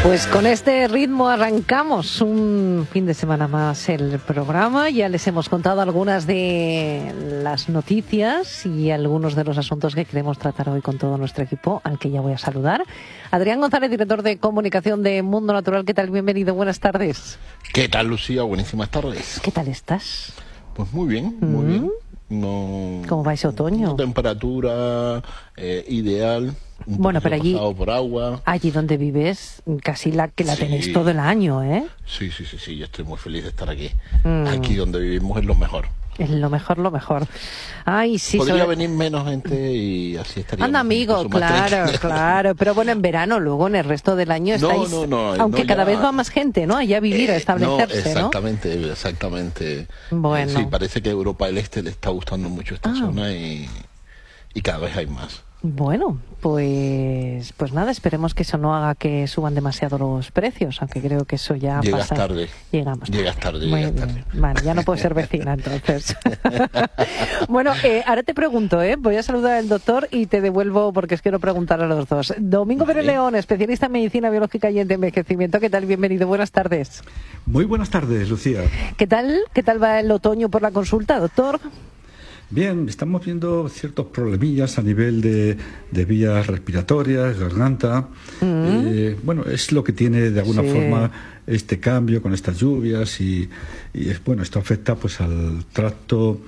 Pues con este ritmo arrancamos un fin de semana más el programa. Ya les hemos contado algunas de las noticias y algunos de los asuntos que queremos tratar hoy con todo nuestro equipo, al que ya voy a saludar. Adrián González, director de comunicación de Mundo Natural. ¿Qué tal? Bienvenido, buenas tardes. ¿Qué tal, Lucía? Buenísimas tardes. ¿Qué tal estás? Pues muy bien, muy bien. No, ¿Cómo va ese otoño? Temperatura ideal. Bueno, pero allí, por agua. allí donde vives, casi la Sí. tenéis todo el año, ¿eh? Sí, yo estoy muy feliz de estar aquí. Aquí donde vivimos es lo mejor. Es lo mejor, lo mejor. Ay, sí. Podría venir menos gente y así estaría. Anda, amigo, claro. Pero bueno, en verano, luego en el resto del año estáis... Aunque cada vez va más gente, ¿no? Allá a vivir, a establecerse, ¿no? Exactamente. Bueno. Sí, parece que Europa del Este le está gustando mucho esta zona y cada vez hay más. Bueno, pues nada, esperemos que eso no haga que suban demasiado los precios, aunque creo que eso ya Llegas pasa. tarde. Llegas tarde. Vale, ya no puedo ser vecina entonces. Bueno, ahora te pregunto, voy a saludar al doctor y te devuelvo porque os quiero preguntar a los dos. Domingo Pérez León, especialista en medicina biológica y en envejecimiento. ¿Qué tal? Bienvenido, buenas tardes. Muy buenas tardes, Lucía. ¿Qué tal va el otoño por la consulta, doctor? Bien, estamos viendo ciertos problemillas a nivel de vías respiratorias, garganta. Bueno, es lo que tiene de alguna forma este cambio con estas lluvias y bueno, esto afecta pues al tracto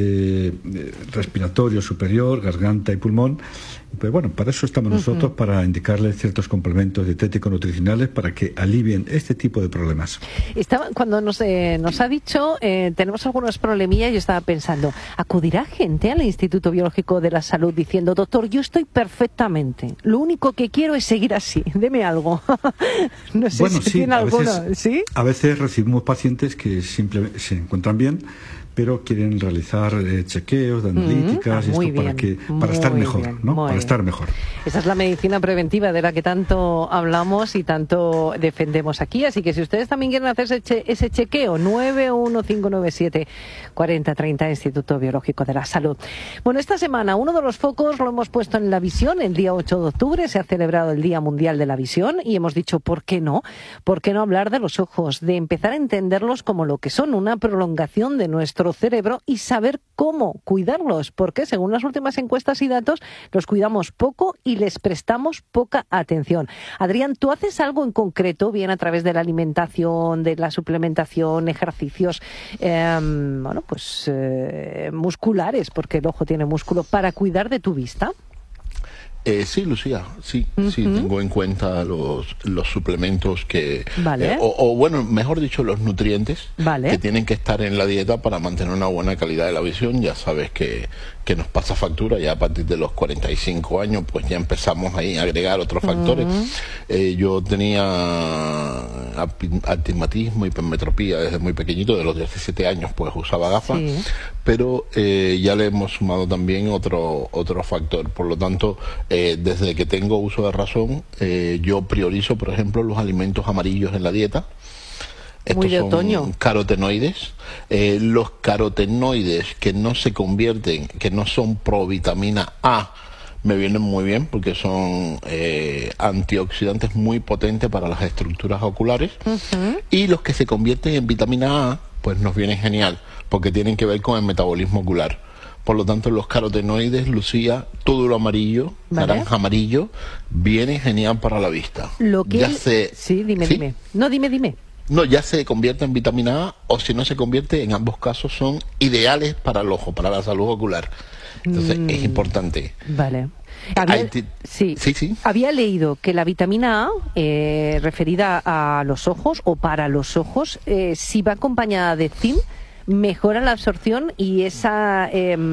respiratorio superior, garganta y pulmón. Pues bueno, para eso estamos nosotros, para indicarles ciertos complementos dietético-nutricionales para que alivien este tipo de problemas. Cuando nos ha dicho, tenemos algunos problemillas, yo estaba pensando, ¿acudirá gente al Instituto Biológico de la Salud diciendo, doctor, yo estoy perfectamente, lo único que quiero es seguir así, deme algo? No sé si tiene alguno, ¿sí? A veces recibimos pacientes que simplemente se encuentran bien, pero quieren realizar chequeos de analíticas y esto para estar mejor, ¿no? Para estar mejor. Esa es la medicina preventiva de la que tanto hablamos y tanto defendemos aquí. Así que si ustedes también quieren hacer ese chequeo, 91597-4030, Instituto Biológico de la Salud. Bueno, esta semana uno de los focos lo hemos puesto en la visión. El día 8 de octubre se ha celebrado el Día Mundial de la Visión y hemos dicho, ¿por qué no? ¿Por qué no hablar de los ojos? De empezar a entenderlos como lo que son, una prolongación de nuestro cerebro y saber cómo cuidarlos, porque según las últimas encuestas y datos los cuidamos poco y les prestamos poca atención. Adrián, ¿tú haces algo en concreto, bien a través de la alimentación, de la suplementación, ejercicios musculares, porque el ojo tiene músculo, para cuidar de tu vista? Sí, Lucía, sí, tengo en cuenta los suplementos que... Vale. Bueno, mejor dicho, los nutrientes que tienen que estar en la dieta para mantener una buena calidad de la visión. Ya sabes que nos pasa factura, ya a partir de los 45 años, pues ya empezamos ahí a agregar otros factores. Yo tenía astigmatismo, hipermetropía desde muy pequeñito, de los 17 años pues usaba gafas, pero ya le hemos sumado también otro factor. Por lo tanto, desde que tengo uso de razón, yo priorizo, por ejemplo, los alimentos amarillos en la dieta. Estos son carotenoides. Los carotenoides que no se convierten, que no son provitamina A, me vienen muy bien porque son antioxidantes muy potentes para las estructuras oculares. Y los que se convierten en vitamina A, pues nos vienen genial porque tienen que ver con el metabolismo ocular. Por lo tanto, los carotenoides, Lucía, todo lo amarillo, naranja amarillo, viene genial para la vista. Dime. No, dime. No, ya se convierte en vitamina A, o si no se convierte, en ambos casos son ideales para el ojo, para la salud ocular. Entonces, es importante. Vale. Había leído que la vitamina A, referida a los ojos o para los ojos, si va acompañada de zinc, mejora la absorción y esa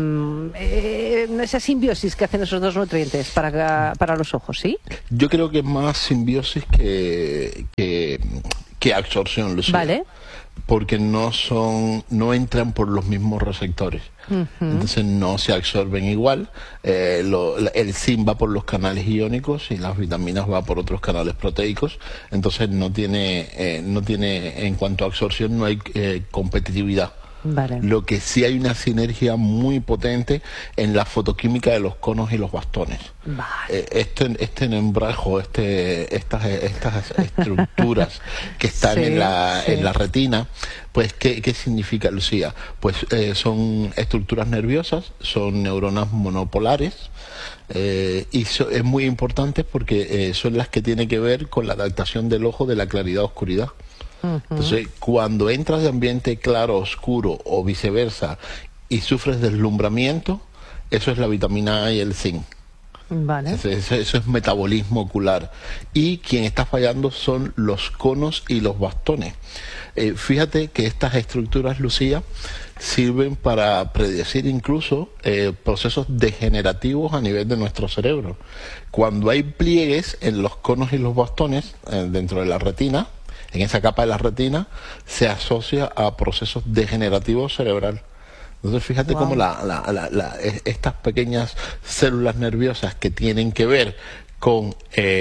simbiosis que hacen esos dos nutrientes para los ojos, ¿sí? Yo creo que es más simbiosis que absorción, Lucía. Vale. Porque no entran por los mismos receptores. Entonces no se absorben igual. El zinc va por los canales iónicos y las vitaminas va por otros canales proteicos. Entonces no tiene en cuanto a absorción, no hay competitividad. Vale. Lo que sí hay una sinergia muy potente en la fotoquímica de los conos y los bastones. Vale. Este nembrajo, estas estructuras que están en la retina, pues ¿qué significa, Lucía? Pues son estructuras nerviosas, son neuronas monopolares, y es muy importante porque son las que tienen que ver con la adaptación del ojo de la claridad-oscuridad. Entonces, cuando entras de ambiente claro, oscuro o viceversa y sufres deslumbramiento, eso es la vitamina A y el zinc. Vale. Eso es metabolismo ocular. Y quien está fallando son los conos y los bastones. Fíjate que estas estructuras, Lucía, sirven para predecir incluso procesos degenerativos a nivel de nuestro cerebro. Cuando hay pliegues en los conos y los bastones dentro de la retina, en esa capa de la retina, se asocia a procesos degenerativos cerebral. Entonces fíjate cómo estas pequeñas células nerviosas que tienen que ver con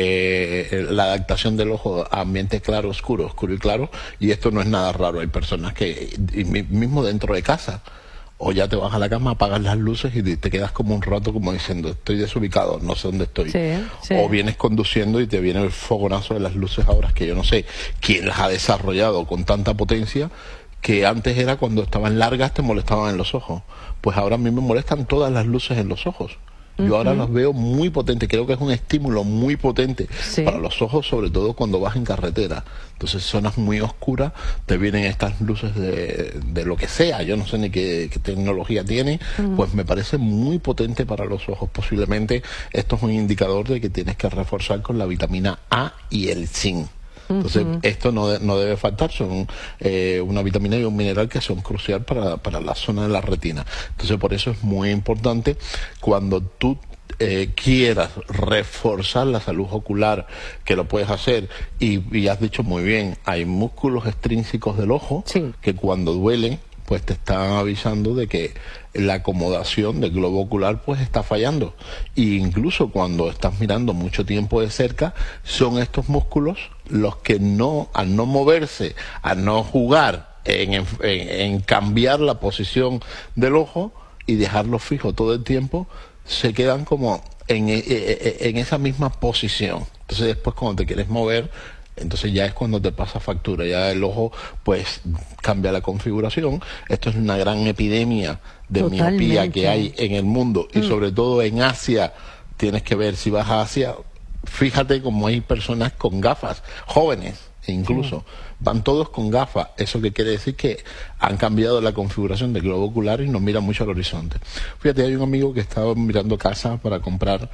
la adaptación del ojo a ambiente claro, oscuro, oscuro y claro, y esto no es nada raro. Hay personas que, mismo dentro de casa, o ya te vas a la cama, apagas las luces y te quedas como un rato como diciendo, estoy desubicado, no sé dónde estoy. Sí. O vienes conduciendo y te viene el fogonazo de las luces ahora, que yo no sé quién las ha desarrollado con tanta potencia, que antes era cuando estaban largas te molestaban en los ojos. Pues ahora a mí me molestan todas las luces en los ojos. Yo ahora las veo muy potentes, creo que es un estímulo muy potente para los ojos, sobre todo cuando vas en carretera. Entonces, zonas muy oscuras, te vienen estas luces de lo que sea, yo no sé ni qué tecnología tiene, pues me parece muy potente para los ojos. Posiblemente esto es un indicador de que tienes que reforzar con la vitamina A y el zinc. Entonces, esto no debe faltar, son una vitamina y un mineral que son crucial para la zona de la retina. Entonces, por eso es muy importante cuando tú quieras reforzar la salud ocular, que lo puedes hacer, y has dicho muy bien, hay músculos extrínsecos del ojo que cuando duelen, pues te están avisando de que la acomodación del globo ocular pues está fallando. E incluso cuando estás mirando mucho tiempo de cerca, son estos músculos los que al no moverse, al no jugar en cambiar la posición del ojo y dejarlo fijo todo el tiempo, se quedan como en esa misma posición. Entonces después cuando te quieres mover, entonces ya es cuando te pasa factura, ya el ojo pues cambia la configuración. Esto es una gran epidemia de miopía que hay en el mundo y sobre todo en Asia. Tienes que ver, si vas a Asia, fíjate cómo hay personas con gafas, jóvenes incluso, van todos con gafas. Eso que quiere decir que han cambiado la configuración del globo ocular y no miran mucho al horizonte. Fíjate, hay un amigo que estaba mirando casa para comprar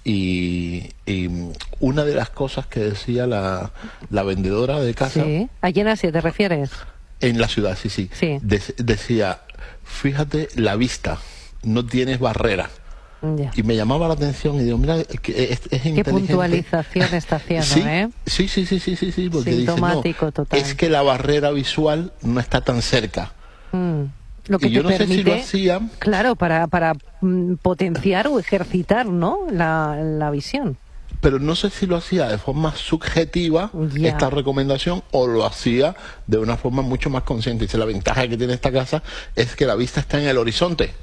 y una de las cosas que decía la vendedora de casa... Sí. ¿Allí en Asia te refieres? En la ciudad, sí. Decía, fíjate la vista, no tienes barrera. Ya. Y me llamaba la atención y digo, mira, es inteligente. Qué puntualización está haciendo, Sí, porque sintomático, dice, total. Es que la barrera visual no está tan cerca. Lo que y yo te permite, sé si lo hacía... Claro, para potenciar o ejercitar, ¿no?, la visión. Pero no sé si lo hacía de forma subjetiva, esta recomendación, o lo hacía de una forma mucho más consciente. Dice, la ventaja que tiene esta casa es que la vista está en el horizonte.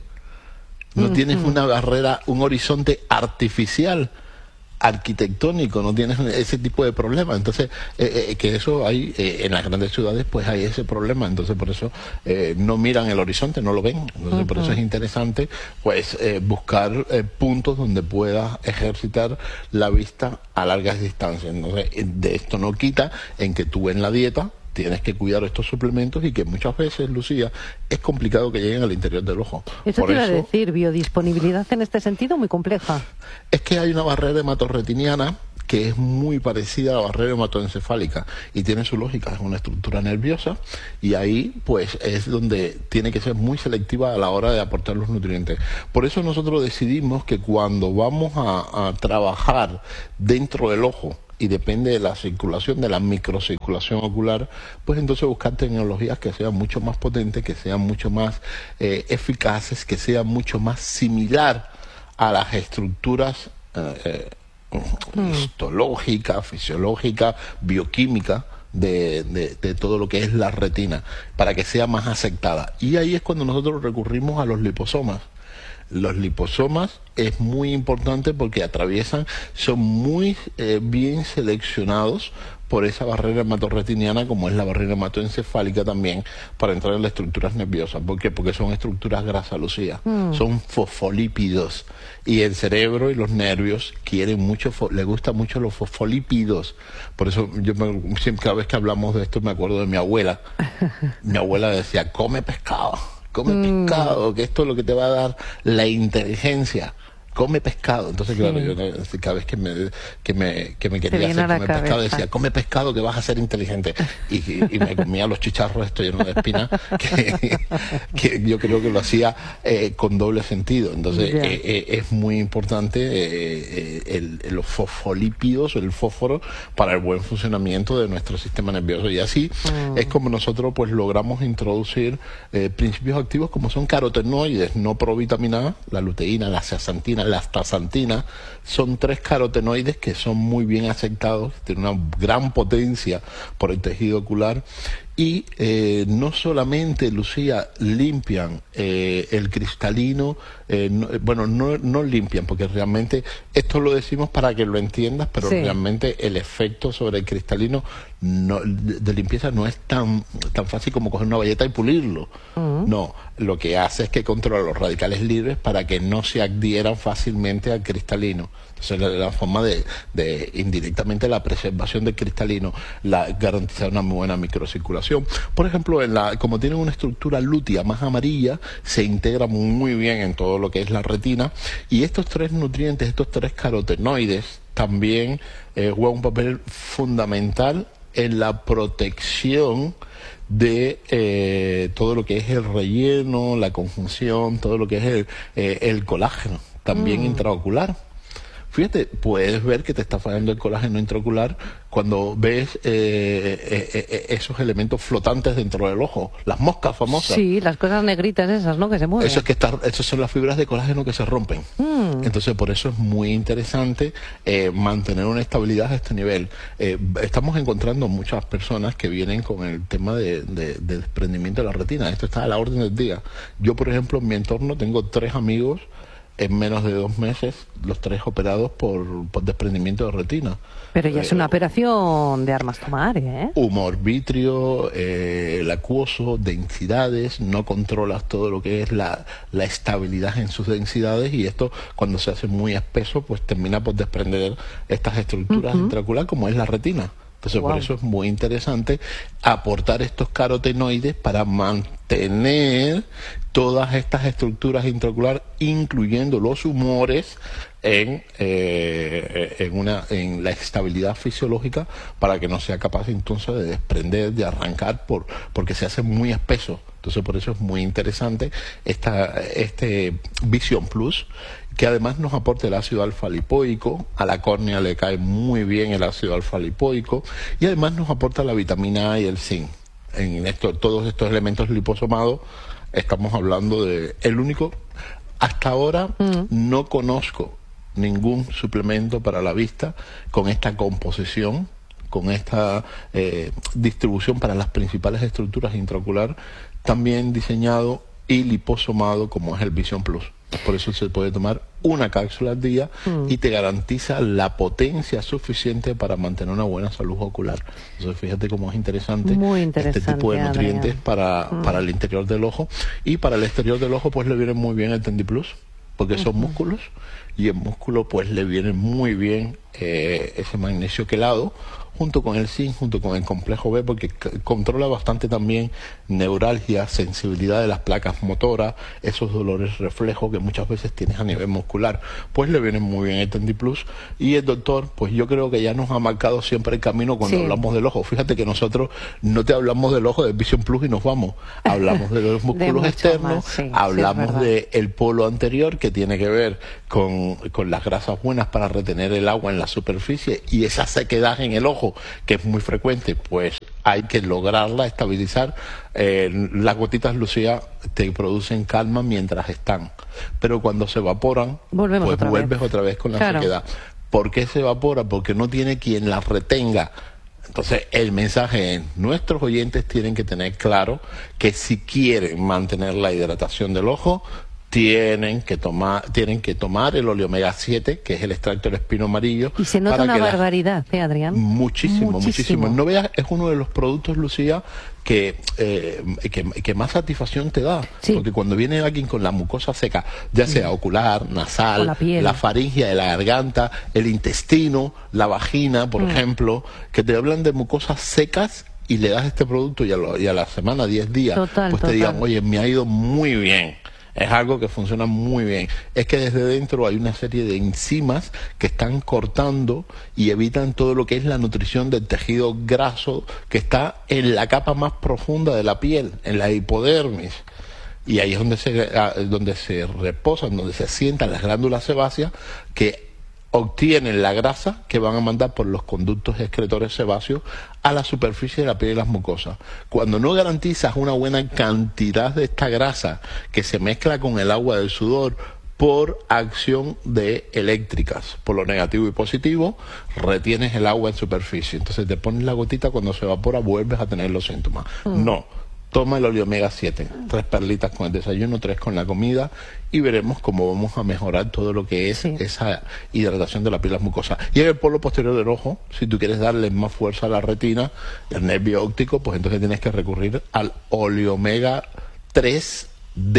No tienes una barrera, un horizonte artificial, arquitectónico, no tienes ese tipo de problema. Entonces, que eso hay, en las grandes ciudades, pues hay ese problema. Entonces, por eso no miran el horizonte, no lo ven. Entonces, por eso es interesante, pues, buscar puntos donde puedas ejercitar la vista a largas distancias. Entonces, de esto no quita en que tú en la dieta tienes que cuidar estos suplementos y que muchas veces, Lucía, es complicado que lleguen al interior del ojo. Eso te iba a decir, biodisponibilidad en este sentido muy compleja. Es que hay una barrera hematoretiniana que es muy parecida a la barrera hematoencefálica y tiene su lógica, es una estructura nerviosa y ahí pues es donde tiene que ser muy selectiva a la hora de aportar los nutrientes. Por eso nosotros decidimos que cuando vamos a trabajar dentro del ojo, y depende de la circulación, de la microcirculación ocular, pues entonces buscar tecnologías que sean mucho más potentes, que sean mucho más eficaces, que sean mucho más similar a las estructuras histológicas, fisiológicas, bioquímicas de todo lo que es la retina, para que sea más aceptada. Y ahí es cuando nosotros recurrimos a los liposomas. Los liposomas es muy importante porque son muy bien seleccionados por esa barrera hematorretiniana, como es la barrera hematoencefálica también, para entrar en las estructuras nerviosas. ¿Por qué? Porque son estructuras grasas, Lucía. Son fosfolípidos. Y el cerebro y los nervios les gustan mucho los fosfolípidos. Por eso siempre, cada vez que hablamos de esto, me acuerdo de mi abuela. Mi abuela decía, come pescado, que esto es lo que te va a dar la inteligencia. Come pescado. Entonces, claro, yo cada vez que me quería hacer comer pescado, decía, come pescado que vas a ser inteligente. Y me comía los chicharros estos llenos de espina, que yo creo que lo hacía con doble sentido. Entonces, es muy importante los fosfolípidos, el fósforo, para el buen funcionamiento de nuestro sistema nervioso. Y así es como nosotros pues logramos introducir principios activos como son carotenoides no provitaminados, la luteína, la zeaxantina, la astaxantina. Son 3 carotenoides que son muy bien aceptados, tienen una gran potencia por el tejido ocular y no solamente, Lucía, limpian el cristalino, no limpian, porque realmente esto lo decimos para que lo entiendas, pero realmente el efecto sobre el cristalino de limpieza no es tan fácil como coger una bayeta y pulirlo. No, lo que hace es que controla los radicales libres para que no se adhieran fácilmente al cristalino. Entonces la forma de indirectamente la preservación del cristalino, garantizar una muy buena microcirculación. Por ejemplo, como tienen una estructura lútea más amarilla, se integra muy bien en todo lo que es la retina, y estos 3 nutrientes, estos 3 carotenoides, también juegan un papel fundamental en la protección de todo lo que es el relleno, la conjunción, todo lo que es el colágeno, también intraocular. Fíjate, puedes ver que te está fallando el colágeno intraocular cuando ves esos elementos flotantes dentro del ojo, las moscas famosas. Sí, las cosas negritas esas, ¿no?, que se mueven. Esas son las fibras de colágeno que se rompen. Entonces, por eso es muy interesante mantener una estabilidad a este nivel. Estamos encontrando muchas personas que vienen con el tema de desprendimiento de la retina. Esto está a la orden del día. Yo, por ejemplo, en mi entorno tengo 3 amigos en menos de 2 meses, los 3 operados por desprendimiento de retina. Pero ya es una operación de armas tomar, ¿eh? Humor vítreo, el acuoso, densidades, no controlas todo lo que es la estabilidad en sus densidades, y esto, cuando se hace muy espeso, pues termina por desprender estas estructuras intraoculares, como es la retina. Entonces, por eso es muy interesante aportar estos carotenoides para mantener todas estas estructuras intraoculares, incluyendo los humores, en la estabilidad fisiológica, para que no sea capaz entonces de desprender, de arrancar, porque se hace muy espeso. Entonces, por eso es muy interesante este Vision Plus, que además nos aporta el ácido alfa-lipoico. A la córnea le cae muy bien el ácido alfa-lipoico, y además nos aporta la vitamina A y el zinc. En todos estos elementos liposomados, estamos hablando de el único. Hasta ahora no conozco ningún suplemento para la vista con esta composición, con esta distribución para las principales estructuras intraoculares, también diseñado y liposomado como es el Vision Plus. Por eso se puede tomar una cápsula al día y te garantiza la potencia suficiente para mantener una buena salud ocular. Entonces, fíjate cómo es interesante, este tipo de nutrientes para el interior del ojo. Y para el exterior del ojo, pues le viene muy bien el TendiPlus, porque son músculos, y el músculo pues le viene muy bien ese magnesio quelado, junto con el zinc, junto con el complejo B, porque controla bastante también neuralgia, sensibilidad de las placas motoras, esos dolores reflejos que muchas veces tienes a nivel muscular. Pues le viene muy bien el TendiPlus, y el doctor, pues yo creo que ya nos ha marcado siempre el camino cuando hablamos del ojo. Fíjate que nosotros no te hablamos del ojo del Vision Plus y nos vamos. Hablamos de los músculos externos, hablamos del polo anterior, que tiene que ver con las grasas buenas para retener el agua en la superficie, y esa sequedad en el ojo, que es muy frecuente, pues hay que lograrla estabilizar. Las gotitas, Lucía, te producen calma mientras están, pero cuando se evaporan, pues vuelves otra vez con la sequedad. ¿Por qué se evapora? Porque no tiene quien la retenga. Entonces, el mensaje es, nuestros oyentes tienen que tener claro que si quieren mantener la hidratación del ojo, tienen que tomar el oleomega 7, que es el extracto del espino amarillo. Y se nota una barbaridad, Adrián. Muchísimo. No veas, es uno de los productos, Lucía, que más satisfacción te da. Sí. Porque cuando viene alguien con la mucosa seca, ya sea ocular, nasal, la faringe de la garganta, el intestino, la vagina, por ejemplo, que te hablan de mucosas secas, y le das este producto y a la semana, 10 días, te digan, oye, me ha ido muy bien. Es algo que funciona muy bien. Es que desde dentro hay una serie de enzimas que están cortando y evitan todo lo que es la nutrición del tejido graso que está en la capa más profunda de la piel, en la hipodermis. Y ahí es donde se reposan, donde se sientan las glándulas sebáceas que obtienen la grasa que van a mandar por los conductos excretores sebáceos a la superficie de la piel y las mucosas. Cuando no garantizas una buena cantidad de esta grasa que se mezcla con el agua del sudor por acción de eléctricas, por lo negativo y positivo, retienes el agua en superficie. Entonces te pones la gotita, cuando se evapora vuelves a tener los síntomas. No. Toma el oleomega 7, 3 perlitas con el desayuno, 3 con la comida, y veremos cómo vamos a mejorar todo lo que es esa hidratación de la piel y las mucosas. Y en el polo posterior del ojo, si tú quieres darle más fuerza a la retina, el nervio óptico, pues entonces tienes que recurrir al oleomega 3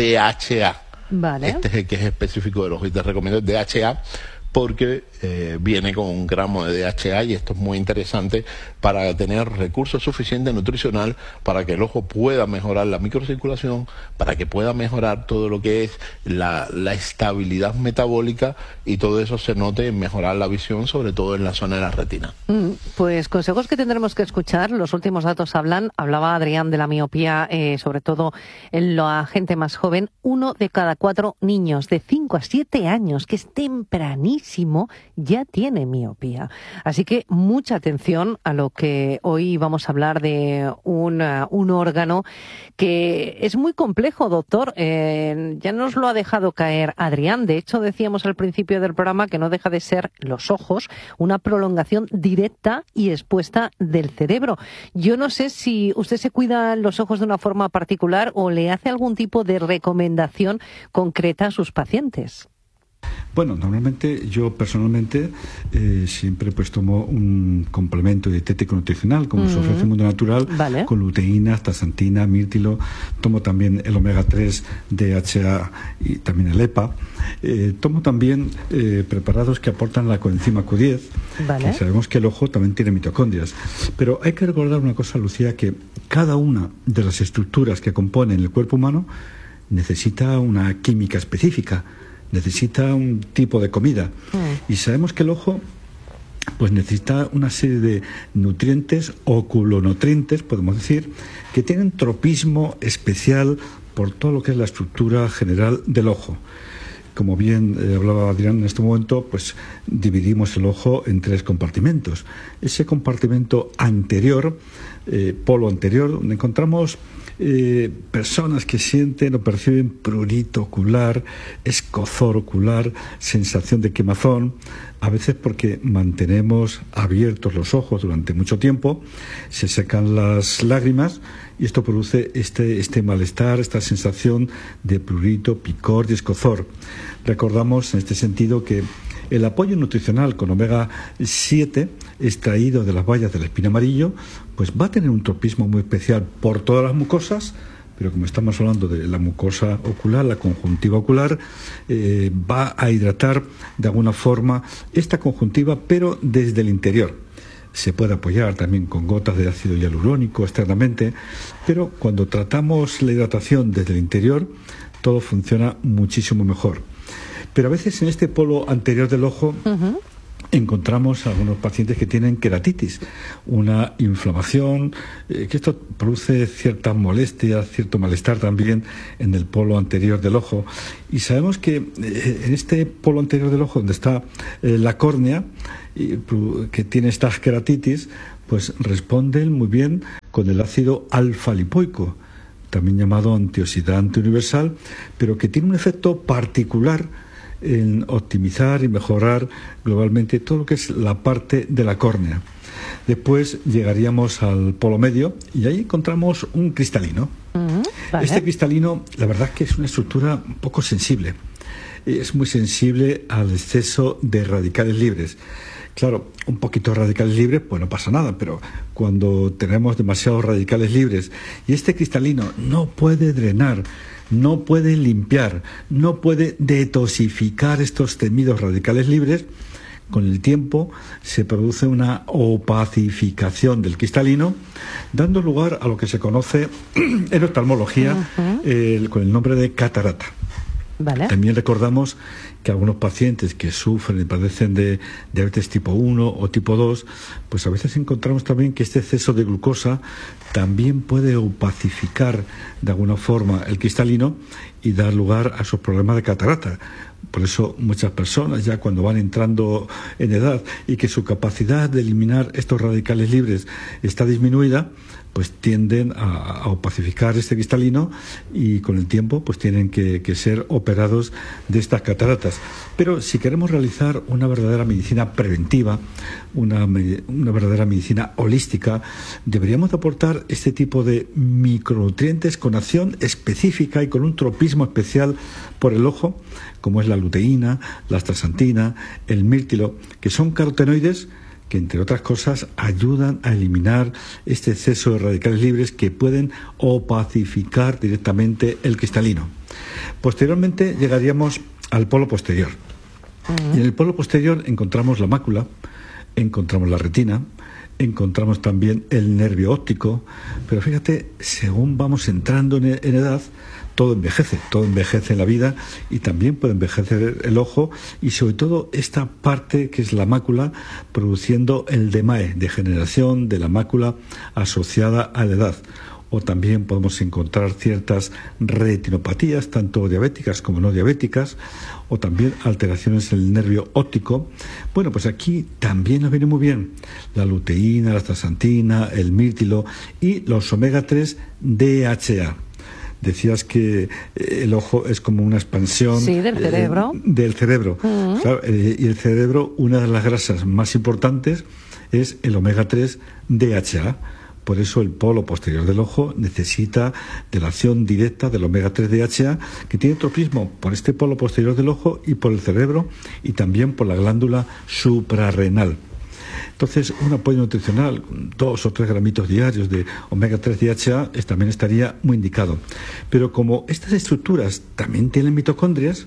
DHA. Vale. Este es el que es específico del ojo, y te recomiendo el DHA porque viene con 1 gramo de DHA, y esto es muy interesante para tener recursos suficientes nutricional para que el ojo pueda mejorar la microcirculación, para que pueda mejorar todo lo que es la estabilidad metabólica, y todo eso se note en mejorar la visión, sobre todo en la zona de la retina. Pues consejos que tendremos que escuchar. Los últimos datos hablaba Adrián de la miopía, sobre todo en la gente más joven. 1 de cada 4 niños de 5 a 7 años, que es tempranísimo, ya tiene miopía. Así que mucha atención a lo que hoy vamos a hablar de un órgano que es muy complejo, doctor. Ya nos lo ha dejado caer Adrián. De hecho, decíamos al principio del programa que no deja de ser los ojos una prolongación directa y expuesta del cerebro. Yo no sé si usted se cuida los ojos de una forma particular o le hace algún tipo de recomendación concreta a sus pacientes. Bueno, normalmente yo personalmente siempre pues tomo un complemento dietético nutricional, como se ofrece en Mundo Natural, con luteína, astaxantina, mirtilo. Tomo también el omega 3 DHA y también el EPA. Tomo también preparados que aportan la coenzima Q10. Que sabemos que el ojo también tiene mitocondrias. Pero hay que recordar una cosa, Lucía, que cada una de las estructuras que componen el cuerpo humano necesita una química específica. Necesita un tipo de comida. Y sabemos que el ojo pues necesita una serie de nutrientes, oculonutrientes, podemos decir, que tienen tropismo especial por todo lo que es la estructura general del ojo. Como bien hablaba Adrián en este momento, pues dividimos el ojo en 3 compartimentos. Ese compartimento anterior, polo anterior, donde encontramos personas que sienten o perciben prurito ocular, escozor ocular, sensación de quemazón, a veces porque mantenemos abiertos los ojos durante mucho tiempo, se secan las lágrimas y esto produce este malestar, esta sensación de prurito, picor y escozor. Recordamos en este sentido que el apoyo nutricional con omega 7 extraído de las bayas del espino amarillo pues va a tener un tropismo muy especial por todas las mucosas, pero como estamos hablando de la mucosa ocular, la conjuntiva ocular, va a hidratar de alguna forma esta conjuntiva, pero desde el interior. Se puede apoyar también con gotas de ácido hialurónico externamente, pero cuando tratamos la hidratación desde el interior, todo funciona muchísimo mejor. Pero a veces en este polo anterior del ojo encontramos a algunos pacientes que tienen queratitis, una inflamación, que esto produce cierta molestia, cierto malestar también en el polo anterior del ojo. Y sabemos que en este polo anterior del ojo, donde está la córnea, que tiene estas queratitis, pues responden muy bien con el ácido alfa-lipoico, también llamado antioxidante universal, pero que tiene un efecto particular en optimizar y mejorar globalmente todo lo que es la parte de la córnea. Después llegaríamos al polo medio y ahí encontramos un cristalino. Vale. Este cristalino, la verdad es que es una estructura un poco sensible. Es muy sensible al exceso de radicales libres. Claro, un poquito de radicales libres, pues no pasa nada, pero cuando tenemos demasiados radicales libres y este cristalino no puede drenar, no puede limpiar, no puede detoxificar estos temidos radicales libres, con el tiempo se produce una opacificación del cristalino, dando lugar a lo que se conoce en oftalmología con el nombre de catarata. Vale. También recordamos que algunos pacientes que sufren y padecen de diabetes tipo 1 o tipo 2, pues a veces encontramos también que este exceso de glucosa también puede opacificar de alguna forma el cristalino y dar lugar a esos problemas de catarata. Por eso muchas personas ya cuando van entrando en edad y que su capacidad de eliminar estos radicales libres está disminuida, pues tienden a opacificar este cristalino y con el tiempo pues tienen que ser operados de estas cataratas. Pero si queremos realizar una verdadera medicina preventiva, una verdadera medicina holística, deberíamos de aportar este tipo de micronutrientes con acción específica y con un tropismo especial por el ojo, como es la luteína, la astaxantina, el mirtilo, que son carotenoides que, entre otras cosas, ayudan a eliminar este exceso de radicales libres que pueden opacificar directamente el cristalino. Posteriormente llegaríamos al polo posterior. Y en el polo posterior encontramos la mácula, encontramos la retina, encontramos también el nervio óptico, pero fíjate, según vamos entrando en edad, todo envejece en la vida y también puede envejecer el ojo y sobre todo esta parte que es la mácula, produciendo el DMAE, degeneración de la mácula asociada a la edad. O también podemos encontrar ciertas retinopatías, tanto diabéticas como no diabéticas, o también alteraciones en el nervio óptico. Bueno, pues aquí también nos viene muy bien la luteína, la astaxantina, el mirtilo y los omega 3 DHA. Decías que el ojo es como una expansión del cerebro. Del cerebro. Claro, y el cerebro, una de las grasas más importantes es el omega 3 DHA. Por eso el polo posterior del ojo necesita de la acción directa del omega 3 DHA, que tiene tropismo por este polo posterior del ojo y por el cerebro y también por la glándula suprarrenal. Entonces, un apoyo nutricional, 2 o 3 gramitos diarios de omega 3 DHA también estaría muy indicado. Pero como estas estructuras también tienen mitocondrias,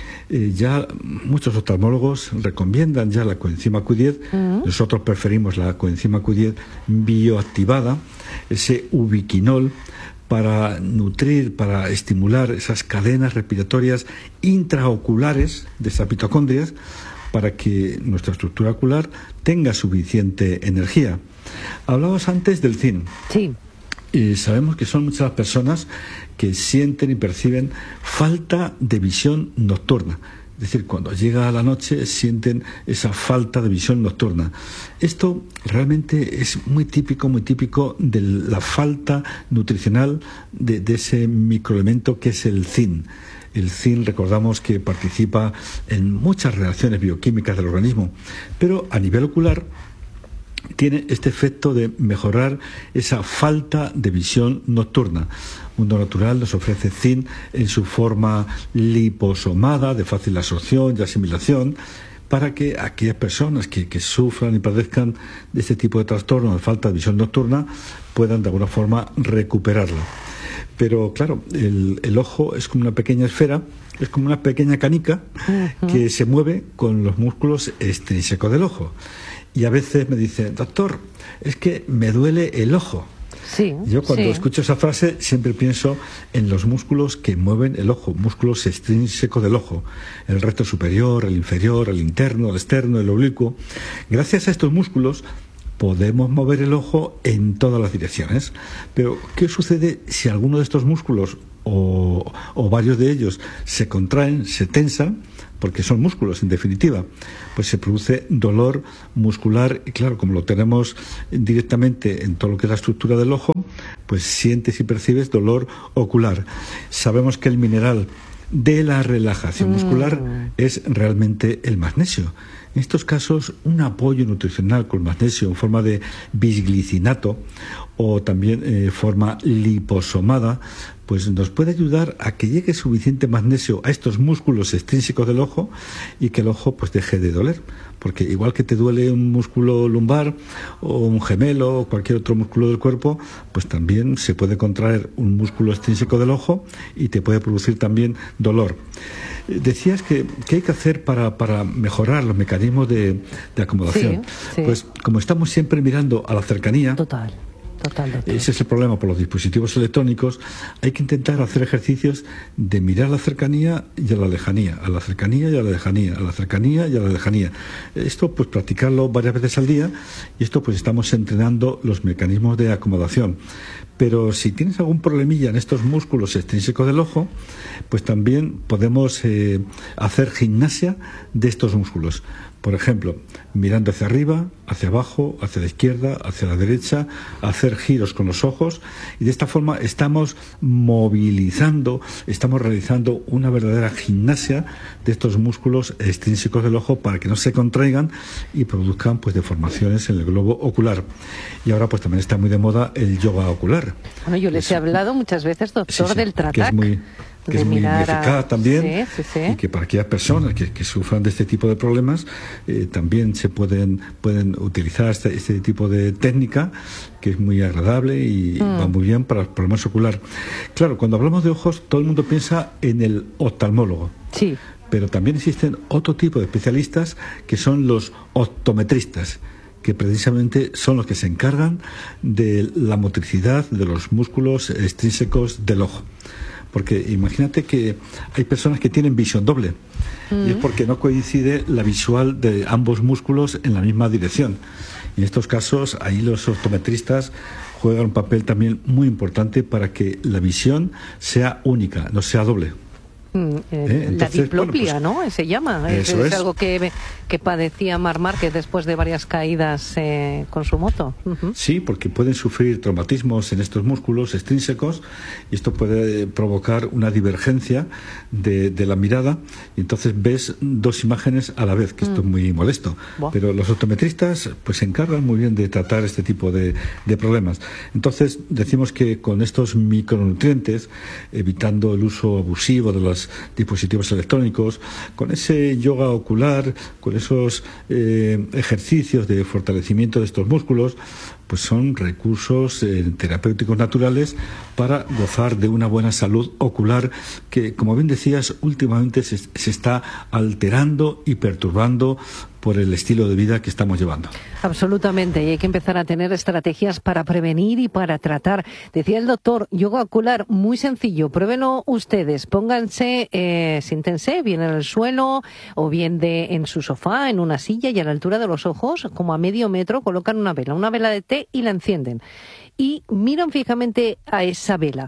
ya muchos oftalmólogos recomiendan ya la coenzima Q10. Nosotros preferimos la coenzima Q10 bioactivada, ese ubiquinol, para nutrir, para estimular esas cadenas respiratorias intraoculares de esas mitocondrias, para que nuestra estructura ocular tenga suficiente energía. Hablabas antes del zinc. Sí. Y sabemos que son muchas las personas que sienten y perciben falta de visión nocturna. Es decir, cuando llega la noche sienten esa falta de visión nocturna. Esto realmente es muy típico de la falta nutricional de ese microelemento que es el zinc. El zinc, recordamos que participa en muchas reacciones bioquímicas del organismo, pero a nivel ocular tiene este efecto de mejorar esa falta de visión nocturna. Mundo Natural nos ofrece zinc en su forma liposomada, de fácil absorción y asimilación, para que aquellas personas que sufran y padezcan de este tipo de trastorno de falta de visión nocturna puedan de alguna forma recuperarlo. Pero claro, el ojo es como una pequeña esfera, es como una pequeña canica que se mueve con los músculos extrínsecos del ojo. Y a veces me dicen, doctor, es que me duele el ojo. Sí, yo cuando escucho esa frase siempre pienso en los músculos que mueven el ojo, músculos extrínsecos del ojo, el recto superior, el inferior, el interno, el externo, el oblicuo. Gracias a estos músculos podemos mover el ojo en todas las direcciones. Pero, ¿qué sucede si alguno de estos músculos o varios de ellos se contraen, se tensan? Porque son músculos, en definitiva. Pues se produce dolor muscular y claro, como lo tenemos directamente en todo lo que es la estructura del ojo, pues sientes y percibes dolor ocular. Sabemos que el mineral de la relajación muscular es realmente el magnesio. En estos casos, un apoyo nutricional con magnesio en forma de bisglicinato o también forma liposomada, pues nos puede ayudar a que llegue suficiente magnesio a estos músculos extrínsecos del ojo y que el ojo pues deje de doler. Porque igual que te duele un músculo lumbar o un gemelo o cualquier otro músculo del cuerpo, pues también se puede contraer un músculo extrínseco del ojo y te puede producir también dolor. Decías que hay que hacer para mejorar los mecanismos de acomodación. Sí. Pues como estamos siempre mirando a la cercanía... Total. Ese es el problema por los dispositivos electrónicos. Hay que intentar hacer ejercicios de mirar la cercanía y a la lejanía, a la cercanía y a la lejanía, a la cercanía y a la lejanía. Esto pues practicarlo varias veces al día y esto pues estamos entrenando los mecanismos de acomodación. Pero si tienes algún problemilla en estos músculos extrínsecos del ojo, pues también podemos hacer gimnasia de estos músculos. Por ejemplo, mirando hacia arriba, hacia abajo, hacia la izquierda, hacia la derecha, hacer giros con los ojos y de esta forma estamos movilizando, estamos realizando una verdadera gimnasia de estos músculos extrínsecos del ojo para que no se contraigan y produzcan pues deformaciones en el globo ocular. Y ahora pues también está muy de moda el yoga ocular. Bueno, yo les he hablado muchas veces, doctor, del Tratak. Que es muy eficaz también, y que para aquellas personas que sufran de este tipo de problemas también se pueden utilizar este tipo de técnica que es muy agradable y va muy bien para los problemas oculares. Claro, cuando hablamos de ojos todo el mundo piensa en el oftalmólogo. Sí. Pero también existen otro tipo de especialistas que son los optometristas, que precisamente son los que se encargan de la motricidad de los músculos extrínsecos del ojo. Porque imagínate que hay personas que tienen visión doble y es porque no coincide la visual de ambos músculos en la misma dirección. Y en estos casos, ahí los optometristas juegan un papel también muy importante para que la visión sea única, no sea doble. Entonces, la diplopia, bueno, pues, ¿no? Se llama. Es algo que padecía Marc Márquez después de varias caídas con su moto. Sí, porque pueden sufrir traumatismos en estos músculos extrínsecos y esto puede provocar una divergencia de la mirada y entonces ves dos imágenes a la vez, que esto es muy molesto. Pero los optometristas pues se encargan muy bien de tratar este tipo de problemas. Entonces decimos que con estos micronutrientes, evitando el uso abusivo de los dispositivos electrónicos, con ese yoga ocular, con esos ejercicios de fortalecimiento de estos músculos, pues son recursos terapéuticos naturales para gozar de una buena salud ocular que, como bien decías, últimamente se está alterando y perturbando por el estilo de vida que estamos llevando. Absolutamente, y hay que empezar a tener estrategias para prevenir y para tratar. Decía el doctor, yoga ocular, muy sencillo, pruébenlo ustedes, pónganse, siéntense bien en el suelo o bien en su sofá, en una silla y a la altura de los ojos, como a medio metro, colocan una vela de té y la encienden. Y miran fijamente a esa vela.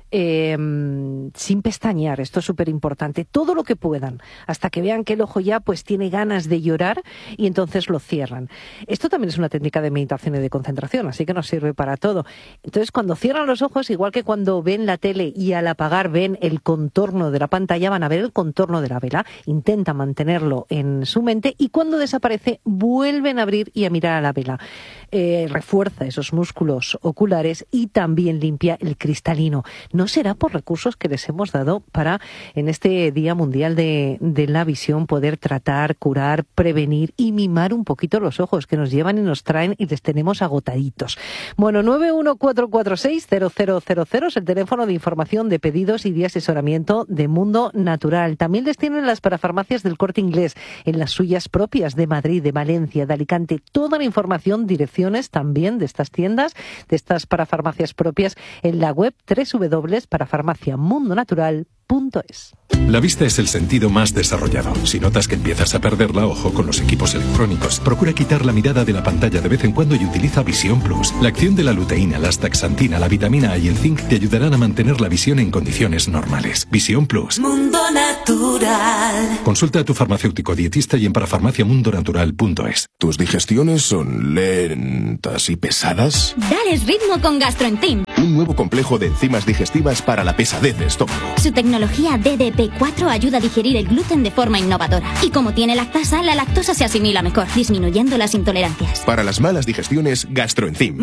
Sin pestañear, esto es súper importante, todo lo que puedan, hasta que vean que el ojo ya pues tiene ganas de llorar y entonces lo cierran. Esto también es una técnica de meditación y de concentración, así que nos sirve para todo. Entonces, cuando cierran los ojos, igual que cuando ven la tele y al apagar ven el contorno de la pantalla, van a ver el contorno de la vela, intenta mantenerlo en su mente y cuando desaparece vuelven a abrir y a mirar a la vela. Refuerza esos músculos oculares y también limpia el cristalino. ¿No será por recursos que les hemos dado para, en este Día Mundial de la Visión, poder tratar, curar, prevenir y mimar un poquito los ojos que nos llevan y nos traen y les tenemos agotaditos? Bueno, 914460000 es el teléfono de información, de pedidos y de asesoramiento de Mundo Natural. También les tienen las parafarmacias del Corte Inglés, en las suyas propias de Madrid, de Valencia, de Alicante. Toda la información, direcciones también de estas tiendas, de estas parafarmacias propias, en la web www.parafarmaciamundonatural.es. La vista es el sentido más desarrollado. Si notas que empiezas a perderla, ojo con los equipos electrónicos. Procura quitar la mirada de la pantalla de vez en cuando y utiliza Visión Plus. La acción de la luteína, la astaxantina, la vitamina A y el zinc te ayudarán a mantener la visión en condiciones normales. Visión Plus. Mundo Natural. Consulta a tu farmacéutico dietista y en parafarmaciamundonatural.es. ¿Tus digestiones son lentas y pesadas? Dales ritmo con Gastroentim. Un nuevo complejo de enzimas digestivas para la pesadez de estómago. Su tecnología tecnología DDP4 ayuda a digerir el gluten de forma innovadora. Y como tiene lactasa, la lactosa se asimila mejor, disminuyendo las intolerancias. Para las malas digestiones, Gastroenzym.